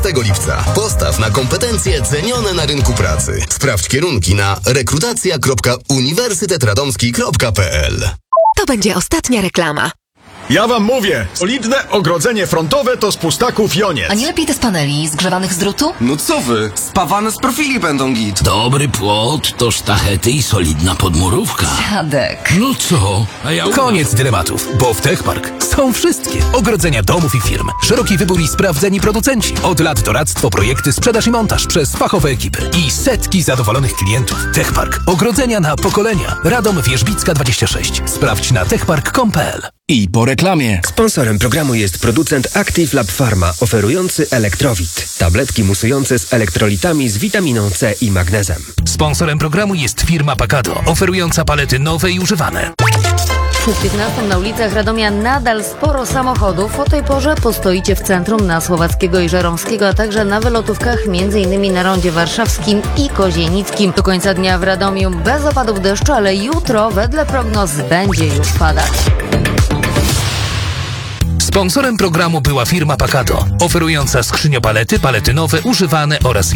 lipca. Postaw na kompetencje cenione na rynku pracy. Sprawdź kierunki na rekrutacja.uniwersytetradomski.pl. To będzie ostatnia reklama. Ja wam mówię, solidne ogrodzenie frontowe to z pustaków Joniec. A nie lepiej te z paneli zgrzewanych z drutu? No co wy? Spawane z profili będą git. Dobry płot to sztachety i solidna podmurówka. Dziadek. No co? A ja... Koniec dylematów, bo w Techpark są wszystkie ogrodzenia domów i firm. Szeroki wybór i sprawdzeni producenci. Od lat doradztwo, projekty, sprzedaż i montaż przez fachowe ekipy. I setki zadowolonych klientów. Techpark. Ogrodzenia na pokolenia. Radom Wierzbicka 26. Sprawdź na techpark.com.pl. I po reklamie. Sponsorem programu jest producent Active Lab Pharma, oferujący Elektrowit. Tabletki musujące z elektrolitami z witaminą C i magnezem. Sponsorem programu jest firma Pacado, oferująca palety nowe i używane. Przed 15 na ulicach Radomia nadal sporo samochodów. O tej porze postoicie w centrum na Słowackiego i Żeromskiego, a także na wylotówkach m.in. na Rondzie Warszawskim i Kozienickim. Do końca dnia w Radomiu bez opadów deszczu, ale jutro wedle prognoz będzie już padać. Sponsorem programu była firma Pacado, oferująca skrzyniopalety, palety nowe, używane oraz